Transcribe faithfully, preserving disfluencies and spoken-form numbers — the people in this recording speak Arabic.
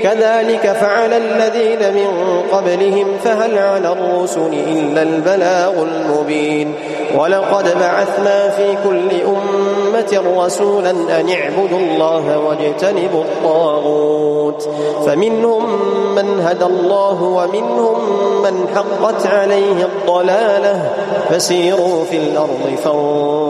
كذلك فعل الذين من قبلهم فهل على الرسل إلا البلاغ المبين ولقد بعثنا في كل أمة رسولا أن اعبدوا الله واجتنبوا الطاغوت فمنهم من هدى الله ومنهم من حقت عليه الضلالة فسيروا في الأرض فانظروا